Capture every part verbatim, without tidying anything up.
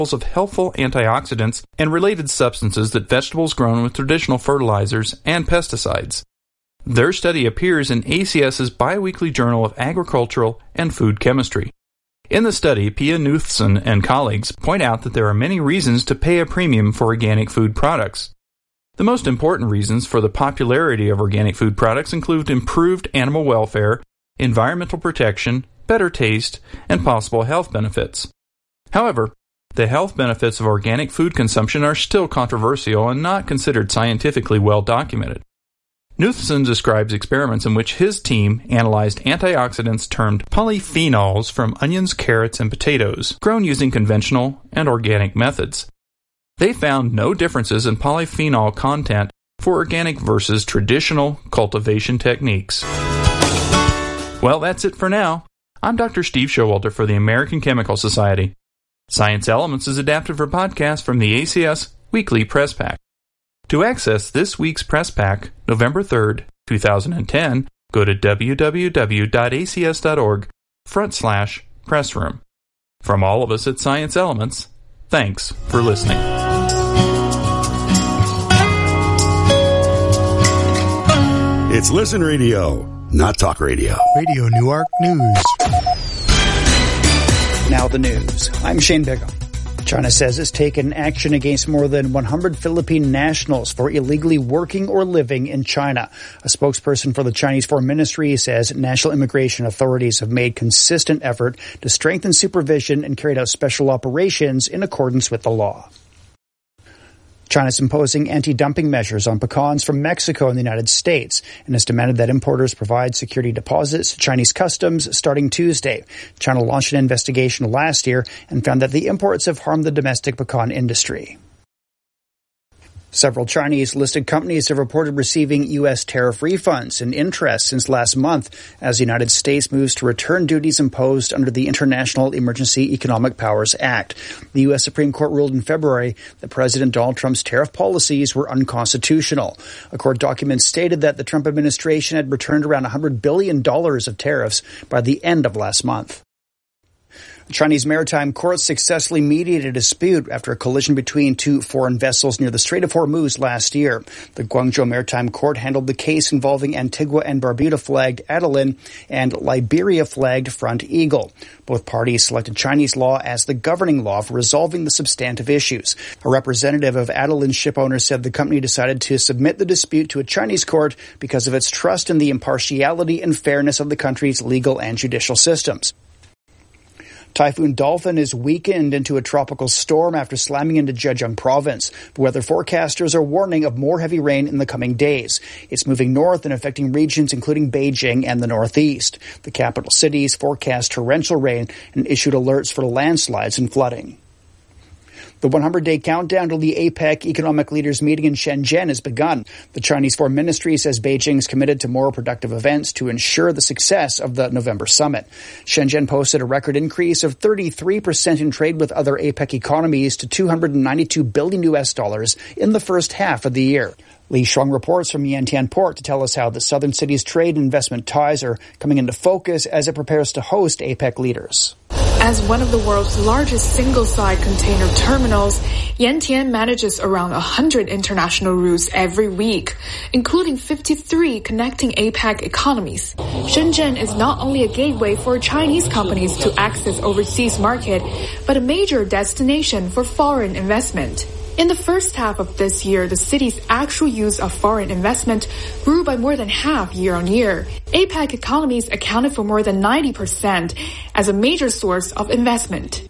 of helpful antioxidants and related substances that vegetables grown with traditional fertilizers and pesticides. Their study appears in A C S's biweekly Journal of Agricultural and Food Chemistry. In the study, Pia Knuthson and colleagues point out that there are many reasons to pay a premium for organic food products. The most important reasons for the popularity of organic food products include improved animal welfare, environmental protection, better taste, and possible health benefits. However, the health benefits of organic food consumption are still controversial and not considered scientifically well documented. Knuthson describes experiments in which his team analyzed antioxidants termed polyphenols from onions, carrots, and potatoes, grown using conventional and organic methods. They found no differences in polyphenol content for organic versus traditional cultivation techniques. Well, that's it for now. I'm Doctor Steve Showalter for the American Chemical Society. Science Elements is adapted for podcast from the A C S Weekly Press Pack. To access this week's Press Pack, November third, twenty ten, go to w w w dot a c s dot org front slash press room. From all of us at Science Elements, thanks for listening. It's Listen Radio, not Talk Radio. Radio Newark News. Now the news. I'm Shane Bigham. China says it's taken action against more than one hundred Philippine nationals for illegally working or living in China. A spokesperson for the Chinese Foreign Ministry says national immigration authorities have made consistent effort to strengthen supervision and carried out special operations in accordance with the law. China's imposing anti-dumping measures on pecans from Mexico and the United States and has demanded that importers provide security deposits to Chinese customs starting Tuesday. China launched an investigation last year and found that the imports have harmed the domestic pecan industry. Several Chinese-listed companies have reported receiving U S tariff refunds and interest since last month as the United States moves to return duties imposed under the International Emergency Economic Powers Act. The U S Supreme Court ruled in February that President Donald Trump's tariff policies were unconstitutional. A court document stated that the Trump administration had returned around one hundred billion dollars of tariffs by the end of last month. The Chinese Maritime Court successfully mediated a dispute after a collision between two foreign vessels near the Strait of Hormuz last year. The Guangzhou Maritime Court handled the case involving Antigua and Barbuda-flagged Adeline and Liberia-flagged Front Eagle. Both parties selected Chinese law as the governing law for resolving the substantive issues. A representative of Adeline's shipowner said the company decided to submit the dispute to a Chinese court because of its trust in the impartiality and fairness of the country's legal and judicial systems. Typhoon Dolphin is weakened into a tropical storm after slamming into Zhejiang province. The weather forecasters are warning of more heavy rain in the coming days. It's moving north and affecting regions including Beijing and the northeast. The capital cities forecast torrential rain and issued alerts for landslides and flooding. The hundred-day countdown to the APEC economic leaders meeting in Shenzhen has begun. The Chinese Foreign Ministry says Beijing is committed to more productive events to ensure the success of the November summit. Shenzhen posted a record increase of thirty-three percent in trade with other APEC economies to two hundred ninety-two billion U S dollars in the first half of the year. Li Shuang reports from Yantian Port to tell us how the southern city's trade and investment ties are coming into focus as it prepares to host APEC leaders. As one of the world's largest single-side container terminals, Yantian manages around one hundred international routes every week, including fifty-three connecting APEC economies. Shenzhen is not only a gateway for Chinese companies to access overseas market, but a major destination for foreign investment. In the first half of this year, the city's actual use of foreign investment grew by more than half year on year. APEC economies accounted for more than ninety percent as a major source of investment.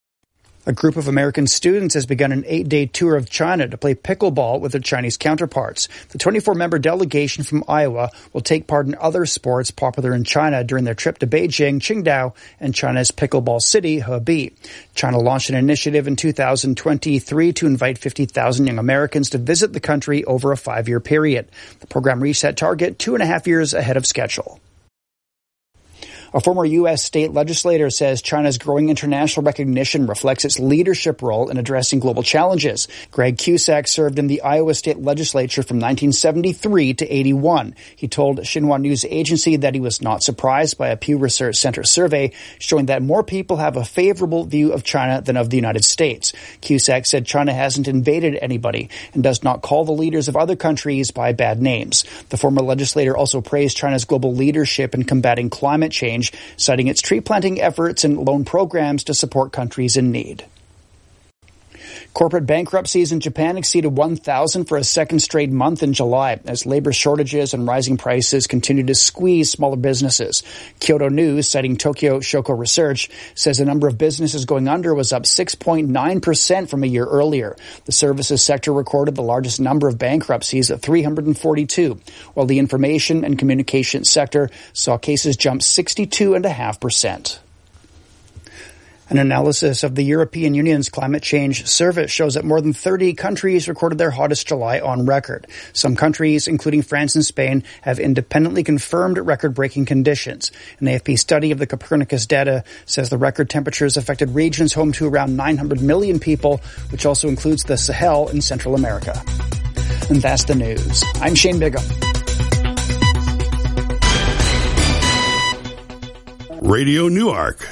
A group of American students has begun an eight-day tour of China to play pickleball with their Chinese counterparts. The twenty-four member delegation from Iowa will take part in other sports popular in China during their trip to Beijing, Qingdao, and China's pickleball city, Hebei. China launched an initiative in two thousand twenty-three to invite fifty thousand young Americans to visit the country over a five-year period. The program reached that target two and a half years ahead of schedule. A former U S state legislator says China's growing international recognition reflects its leadership role in addressing global challenges. Greg Cusack served in the Iowa State Legislature from nineteen seventy-three to eighty-one. He told Xinhua News Agency that he was not surprised by a Pew Research Center survey showing that more people have a favorable view of China than of the United States. Cusack said China hasn't invaded anybody and does not call the leaders of other countries by bad names. The former legislator also praised China's global leadership in combating climate change, citing its tree planting efforts and loan programs to support countries in need. Corporate bankruptcies in Japan exceeded one thousand for a second straight month in July as labor shortages and rising prices continue to squeeze smaller businesses. Kyodo News, citing Tokyo Shoko Research, says the number of businesses going under was up six point nine percent from a year earlier. The services sector recorded the largest number of bankruptcies at three hundred forty-two, while the information and communications sector saw cases jump sixty-two point five percent. An analysis of the European Union's climate change service shows that more than thirty countries recorded their hottest July on record. Some countries, including France and Spain, have independently confirmed record-breaking conditions. An A F P study of the Copernicus data says the record temperatures affected regions home to around nine hundred million people, which also includes the Sahel in Central America. And that's the news. I'm Shane Bigham. Radio Newark.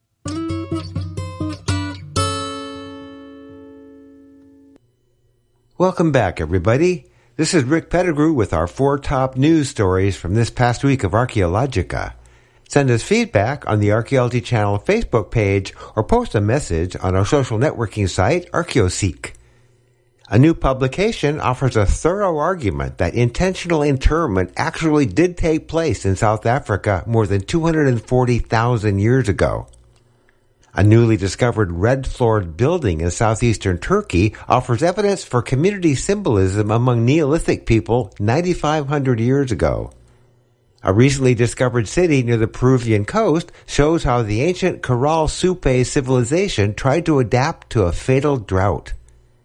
Welcome back, everybody. This is Rick Pettigrew with our four top news stories from this past week of Archaeologica. Send us feedback on the Archaeology Channel Facebook page or post a message on our social networking site, ArchaeoSeek. A new publication offers a thorough argument that intentional interment actually did take place in South Africa more than two hundred forty thousand years ago. A newly discovered red-floored building in southeastern Turkey offers evidence for community symbolism among Neolithic people ninety-five hundred years ago. A recently discovered city near the Peruvian coast shows how the ancient Caral Supe civilization tried to adapt to a fatal drought.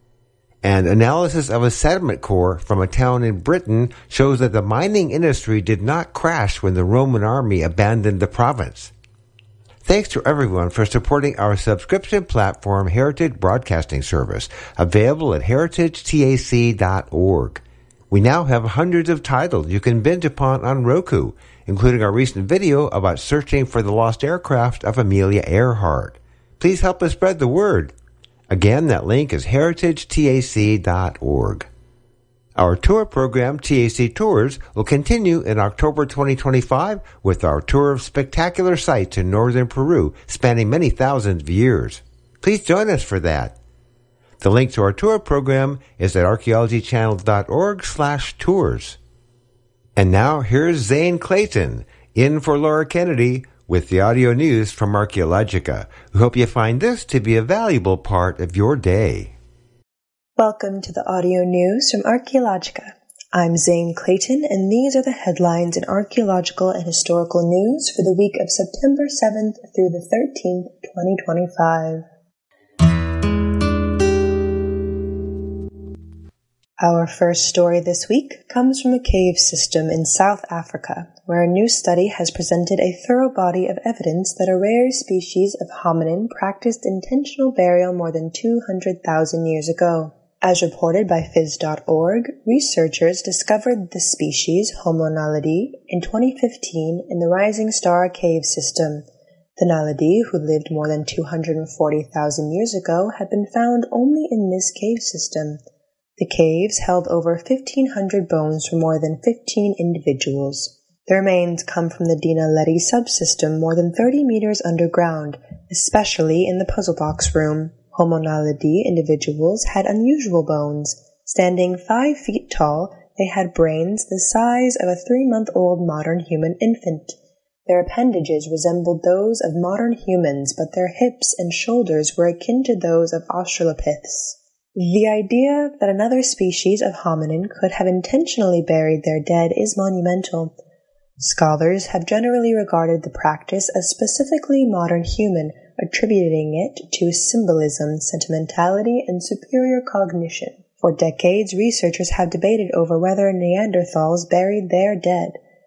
And analysis of a sediment core from a town in Britain shows that the mining industry did not crash when the Roman army abandoned the province. Thanks to everyone for supporting our subscription platform, Heritage Broadcasting Service, available at heritage tac dot org. We now have hundreds of titles you can binge upon on Roku, including our recent video about searching for the lost aircraft of Amelia Earhart. Please help us spread the word. Again, that link is heritage tac dot org. Our tour program, T A C Tours, will continue in October twenty twenty-five with our tour of spectacular sites in northern Peru, spanning many thousands of years. Please join us for that. The link to our tour program is at archaeology channel dot org slash tours. And now, here's Zane Clayton, in for Laura Kennedy, with the audio news from Archaeologica. We hope you find this to be a valuable part of your day. Welcome to the audio news from Archaeologica. I'm Zane Clayton, and these are the headlines in archaeological and historical news for the week of September seventh through the thirteenth, twenty twenty-five. Our first story this week comes from a cave system in South Africa, where a new study has presented a thorough body of evidence that a rare species of hominin practiced intentional burial more than two hundred thousand years ago. As reported by phys dot org, researchers discovered the species Homo naledi in twenty fifteen in the Rising Star cave system. The Naledi, who lived more than two hundred forty thousand years ago, had been found only in this cave system. The caves held over fifteen hundred bones from more than fifteen individuals. The remains come from the Dinaledi subsystem more than thirty meters underground, especially in the puzzle box room. Homo naledi individuals had unusual bones. Standing five feet tall, they had brains the size of a three-month-old modern human infant. Their appendages resembled those of modern humans, but their hips and shoulders were akin to those of Australopiths. The idea that another species of hominin could have intentionally buried their dead is monumental. Scholars have generally regarded the practice as specifically modern human, attributing it to symbolism, sentimentality, and superior cognition. For decades, researchers have debated over whether Neanderthals buried their dead.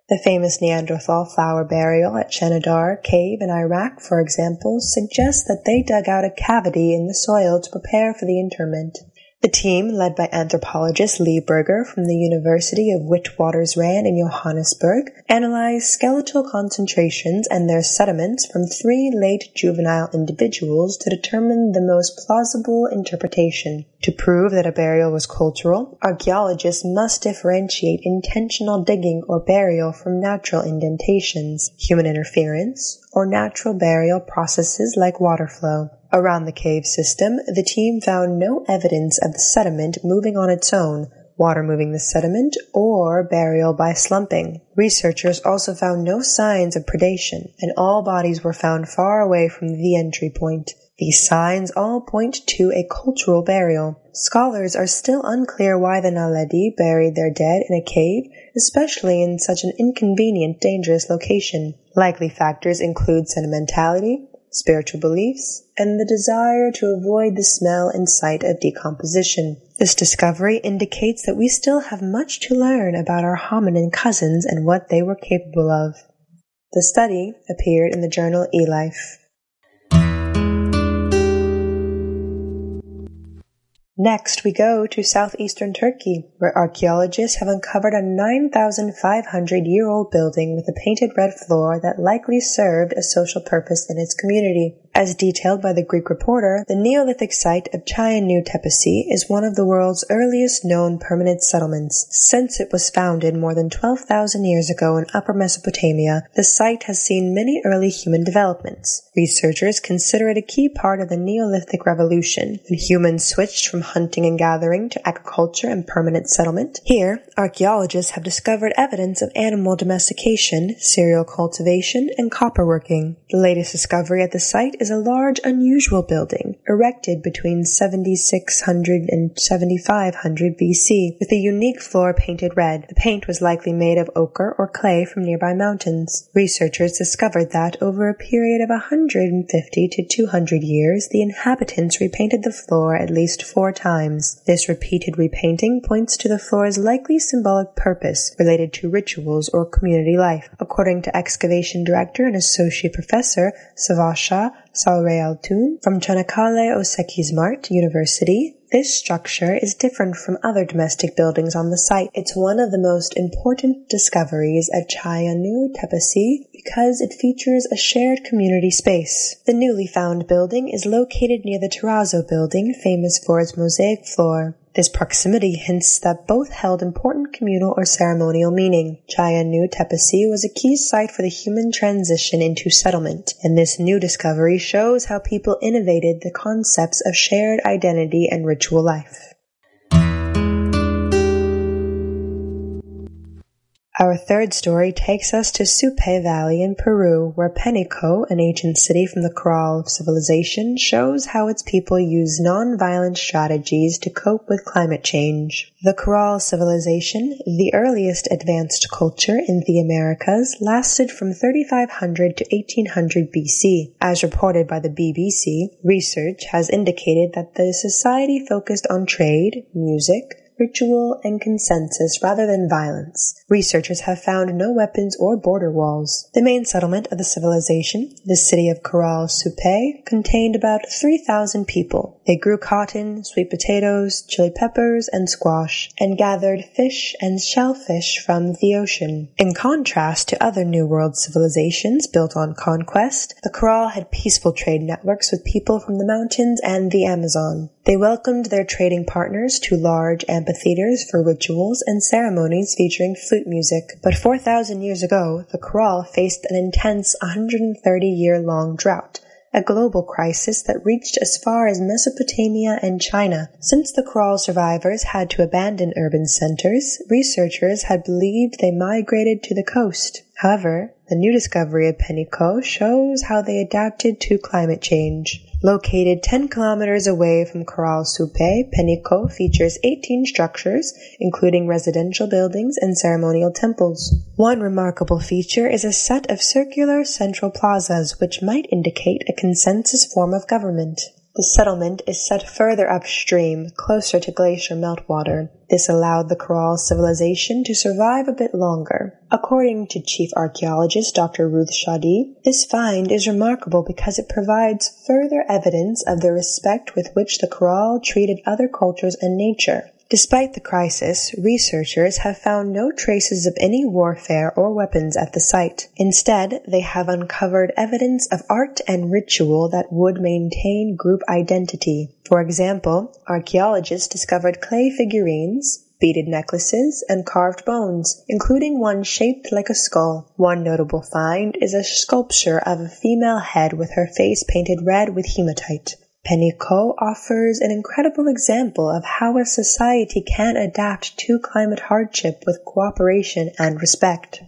The famous Neanderthal flower burial at Shenadar Cave in Iraq, for example, suggests that they dug out a cavity in the soil to prepare for the interment. The team, led by anthropologist Lee Berger from the University of Witwatersrand in Johannesburg, analyzed skeletal concentrations and their sediments from three late juvenile individuals to determine the most plausible interpretation. To prove that a burial was cultural, archaeologists must differentiate intentional digging or burial from natural indentations, human interference, or natural burial processes like water flow. Around the cave system, the team found no evidence of the sediment moving on its own, water moving the sediment, or burial by slumping. Researchers also found no signs of predation, and all bodies were found far away from the entry point. These signs all point to a cultural burial. Scholars are still unclear why the Naledi buried their dead in a cave, especially in such an inconvenient, dangerous location. Likely factors include sentimentality, spiritual beliefs, and the desire to avoid the smell and sight of decomposition. This discovery indicates that we still have much to learn about our hominin cousins and what they were capable of. The study appeared in the journal eLife. Next, we go to southeastern Turkey, where archaeologists have uncovered a nine thousand five hundred year old building with a painted red floor that likely served a social purpose in its community. As detailed by the Greek reporter, the Neolithic site of Chayanu Tepesi is one of the world's earliest known permanent settlements. Since it was founded more than twelve thousand years ago in Upper Mesopotamia, the site has seen many early human developments. Researchers consider it a key part of the Neolithic revolution, when humans switched from hunting and gathering to agriculture and permanent settlement. Here, archaeologists have discovered evidence of animal domestication, cereal cultivation, and copperworking. The latest discovery at the site is a large, unusual building, erected between seventy-six hundred and seventy-five hundred B C, with a unique floor painted red. The paint was likely made of ochre or clay from nearby mountains. Researchers discovered that over a period of one hundred fifty to two hundred years, the inhabitants repainted the floor at least four times. This repeated repainting points to the floor's likely symbolic purpose related to rituals or community life. According to excavation director and associate professor Savasha Salrealtun from Çanakkale Osekizmart University, this structure is different from other domestic buildings on the site. It's one of the most important discoveries at Çayanu Tepesi because it features a shared community space. The newly found building is located near the Terrazzo building, famous for its mosaic floor. This proximity hints that both held important communal or ceremonial meaning. Çayanu Tepesi was a key site for the human transition into settlement, and this new discovery shows how people innovated the concepts of shared identity and ritual life. Our third story takes us to Supe Valley in Peru, where Penico, an ancient city from the Corral civilization, shows how its people use non-violent strategies to cope with climate change. The Corral civilization, the earliest advanced culture in the Americas, lasted from thirty-five hundred to eighteen hundred B C. As reported by the B B C, research has indicated that the society focused on trade, music, ritual, and consensus rather than violence. Researchers have found no weapons or border walls. The main settlement of the civilization, the city of Corral Supe, contained about three thousand people. They grew cotton, sweet potatoes, chili peppers, and squash, and gathered fish and shellfish from the ocean. In contrast to other New World civilizations built on conquest, the Corral had peaceful trade networks with people from the mountains and the Amazon. They welcomed their trading partners to large amphitheaters for rituals and ceremonies featuring flute music. But four thousand years ago, the Corral faced an intense one hundred thirty year long drought, a global crisis that reached as far as Mesopotamia and China. Since the Corral survivors had to abandon urban centers, researchers had believed they migrated to the coast. However, the new discovery of Penico shows how they adapted to climate change. Located ten kilometers away from Corral Supe, Penico features eighteen structures, including residential buildings and ceremonial temples. One remarkable feature is a set of circular central plazas, which might indicate a consensus form of government. The settlement is set further upstream, closer to glacier meltwater. This allowed the Coral civilization to survive a bit longer. According to Chief Archaeologist Doctor Ruth Shadi, this find is remarkable because it provides further evidence of the respect with which the Coral treated other cultures and nature. Despite the crisis, researchers have found no traces of any warfare or weapons at the site. Instead, they have uncovered evidence of art and ritual that would maintain group identity. For example, archaeologists discovered clay figurines, beaded necklaces, and carved bones, including one shaped like a skull. One notable find is a sculpture of a female head with her face painted red with hematite. Penny Ko offers an incredible example of how a society can adapt to climate hardship with cooperation and respect.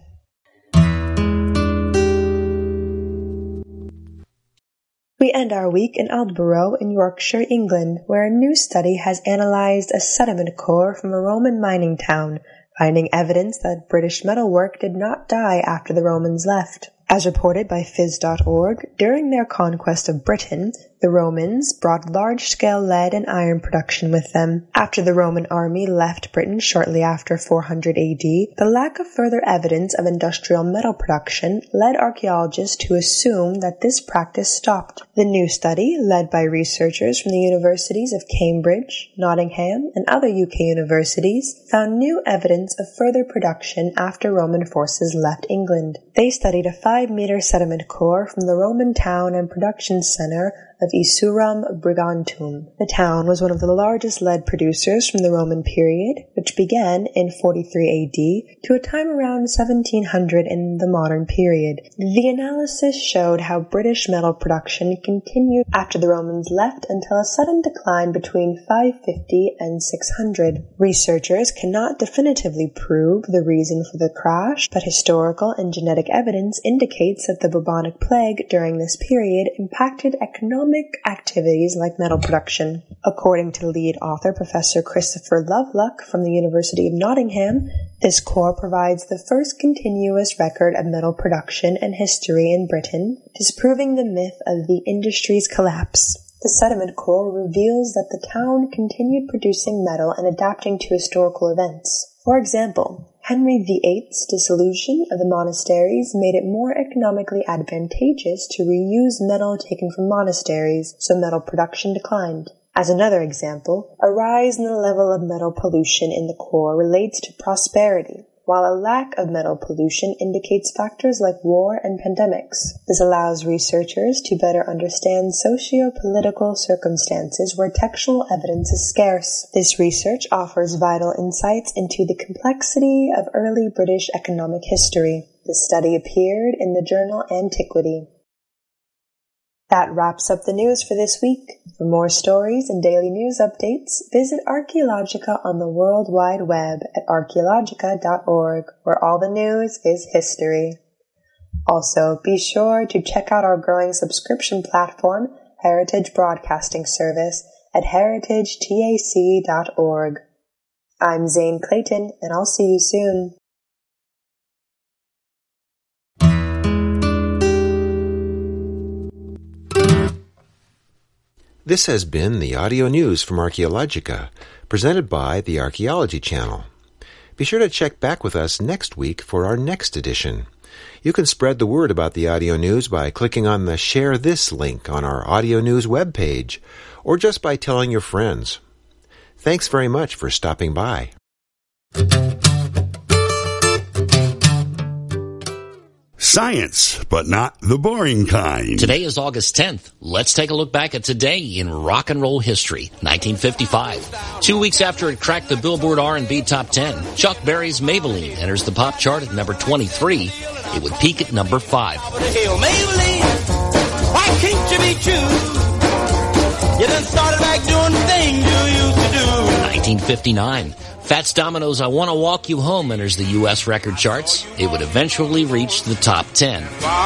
We end our week in Aldborough in Yorkshire, England, where a new study has analysed a sediment core from a Roman mining town, finding evidence that British metalwork did not die after the Romans left. As reported by Phys dot org, during their conquest of Britain, the Romans brought large-scale lead and iron production with them. After the Roman army left Britain shortly after four hundred A D, the lack of further evidence of industrial metal production led archaeologists to assume that this practice stopped. The new study, led by researchers from the universities of Cambridge, Nottingham, and other U K universities, found new evidence of further production after Roman forces left England. They studied a five-meter sediment core from the Roman town and production centre of Isurum Brigantium. The town was one of the largest lead producers from the Roman period, which began in forty-three A D to a time around seventeen hundred in the modern period. The analysis showed how British metal production continued after the Romans left until a sudden decline between five fifty and six hundred. Researchers cannot definitively prove the reason for the crash, but historical and genetic evidence indicates that the bubonic plague during this period impacted economic activities like metal production. According to lead author Professor Christopher Lovelock from the University of Nottingham, this core provides the first continuous record of metal production and history in Britain, disproving the myth of the industry's collapse. The sediment core reveals that the town continued producing metal and adapting to historical events. For example, Henry the Eighth's dissolution of the monasteries made it more economically advantageous to reuse metal taken from monasteries, so metal production declined. As another example, a rise in the level of metal pollution in the core relates to prosperity, while a lack of metal pollution indicates factors like war and pandemics. This allows researchers to better understand socio-political circumstances where textual evidence is scarce. This research offers vital insights into the complexity of early British economic history. The study appeared in the journal Antiquity. That wraps up the news for this week. For more stories and daily news updates, visit Archaeologica on the World Wide Web at archaeologica dot org, where all the news is history. Also, be sure to check out our growing subscription platform, Heritage Broadcasting Service, at heritage tac dot org. I'm Zane Clayton, and I'll see you soon. This has been the audio news from Archaeologica, presented by the Archaeology Channel. Be sure to check back with us next week for our next edition. You can spread the word about the audio news by clicking on the Share This link on our audio news webpage, or just by telling your friends. Thanks very much for stopping by. Science, but not the boring kind. Today is August tenth. Let's take a look back at today in rock and roll history. nineteen fifty-five. Two weeks after it cracked the Billboard R and B Top ten, Chuck Berry's Maybelline enters the pop chart at number twenty-three. It would peak at number five. Maybelline, why can't you be true? You done started back doing the things you used to do. nineteen fifty-nine. Fats Domino's I Wanna Walk You Home enters the U S record charts. It would eventually reach the top ten.